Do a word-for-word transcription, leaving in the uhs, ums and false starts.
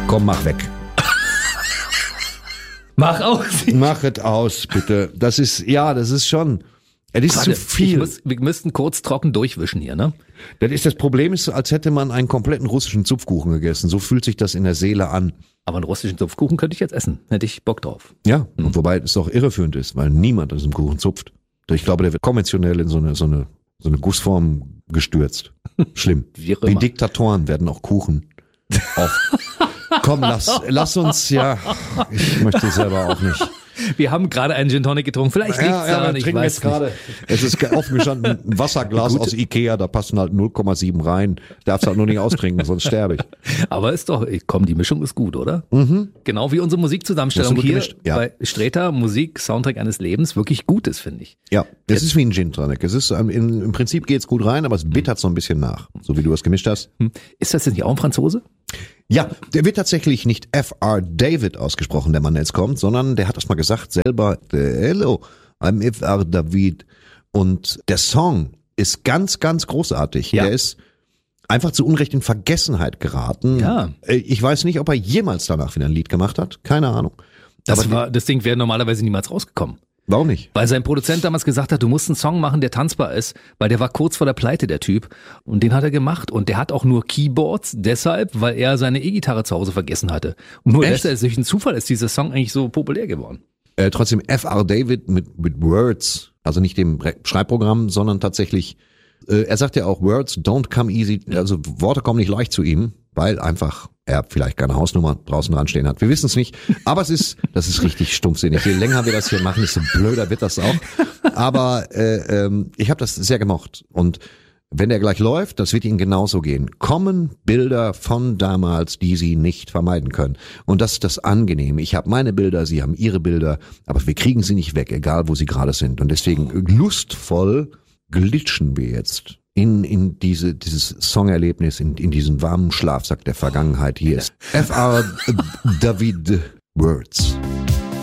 Komm, mach weg. Mach aus. Mach es aus, bitte. Das ist, ja, das ist schon, es ist Warte, zu viel. Muss, wir müssten kurz trocken durchwischen hier, ne? Das ist das Problem, ist, als hätte man einen kompletten russischen Zupfkuchen gegessen. So fühlt sich das in der Seele an. Aber einen russischen Zupfkuchen könnte ich jetzt essen. Hätte ich Bock drauf. Ja, und wobei es doch irreführend ist, weil niemand an diesem Kuchen zupft. Ich glaube, der wird konventionell in so eine, so eine, so eine Gussform gestürzt. Schlimm. Wie Wie Diktatoren werden auch Kuchen auf. Komm, lass, lass uns, ja, ich möchte selber auch nicht. Wir haben gerade einen Gin Tonic getrunken. Vielleicht liegt es Ja, ja, daran, wir ich trinken weiß jetzt nicht. gerade. Es ist aufgestanden, ein Wasserglas aus Ikea, da passen halt null Komma sieben rein. Darfst halt nur nicht austrinken, sonst sterbe ich. Aber ist doch, komm, die Mischung ist gut, oder? Mhm. Genau wie unsere Musikzusammenstellung Das ist gut hier gemischt, ja. bei Streter, Musik, Soundtrack eines Lebens, wirklich gut ist, finde ich. Ja, das ist wie ein Gin Tonic. Es ist, ähm, in, im Prinzip geht's gut rein, aber es bittert so ein bisschen nach. So wie du es gemischt hast. Hm. Ist das jetzt nicht auch ein Franzose? Ja, der wird tatsächlich nicht F R David ausgesprochen, der Mann, der jetzt kommt, sondern der hat das mal gesagt selber, hello, I'm F R David. Und der Song ist ganz, ganz großartig. Ja. Der ist einfach zu Unrecht in Vergessenheit geraten. Ja. Ich weiß nicht, ob er jemals danach wieder ein Lied gemacht hat. Keine Ahnung. Das, Aber war, das Ding wäre normalerweise niemals rausgekommen. warum nicht? Weil sein Produzent damals gesagt hat, du musst einen Song machen, der tanzbar ist, weil der war kurz vor der Pleite, der Typ. Und den hat er gemacht. Und der hat auch nur Keyboards, deshalb, weil er seine E-Gitarre zu Hause vergessen hatte. Und nur Echt? deshalb, durch einen Zufall ist dieser Song eigentlich so populär geworden. Äh, trotzdem F R David mit, mit Words, also nicht dem Re- Schreibprogramm, sondern tatsächlich, äh, er sagt ja auch, Words don't come easy, also Worte kommen nicht leicht zu ihm, weil einfach er vielleicht keine Hausnummer draußen dran stehen hat. Wir wissen es nicht, aber es ist, das ist richtig stumpfsinnig. Je länger wir das hier machen, desto blöder wird das auch. Aber äh, ähm, ich habe das sehr gemocht. Und wenn der gleich läuft, das wird Ihnen genauso gehen. Kommen Bilder von damals, die Sie nicht vermeiden können. Und das ist das Angenehme. Ich habe meine Bilder, Sie haben Ihre Bilder, aber wir kriegen sie nicht weg, egal wo sie gerade sind. Und deswegen lustvoll glitschen wir jetzt in, in diese, dieses Songerlebnis, in, in diesen warmen Schlafsack der Vergangenheit. Hier ist F R David Words.